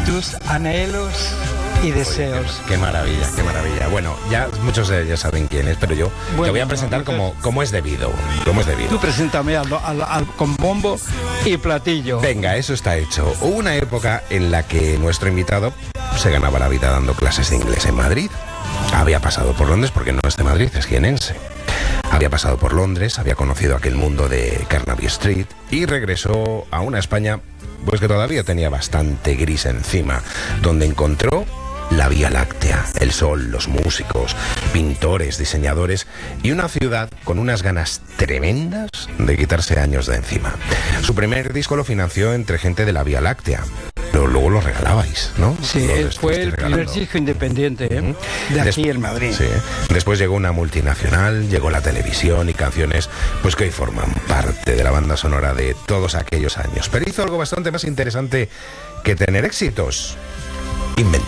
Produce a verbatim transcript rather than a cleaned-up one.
tus anhelos y deseos. Qué maravilla, qué maravilla. Bueno, ya muchos de ellos saben quién es, pero yo bueno, te voy a presentar no, como, como es debido. Como es debido. Tú preséntame al, al, al, con bombo y platillo. Venga, eso está hecho. Hubo una época en la que nuestro invitado se ganaba la vida dando clases de inglés en Madrid. Había pasado por Londres, porque no es de Madrid, es jienense. Había pasado por Londres, había conocido aquel mundo de Carnaby Street y regresó a una España pues que todavía tenía bastante gris encima, donde encontró la Vía Láctea, el sol, los músicos, pintores, diseñadores y una ciudad con unas ganas tremendas de quitarse años de encima. Su primer disco lo financió entre gente de la Vía Láctea. Pero luego lo regalabais, ¿no? Sí, lo fue el primer disco independiente, ¿eh? Uh-huh. De aquí en Madrid. Sí. Después llegó una multinacional, llegó la televisión y canciones pues que hoy forman parte de la banda sonora de todos aquellos años. Pero hizo algo bastante más interesante que tener éxitos. Inventó.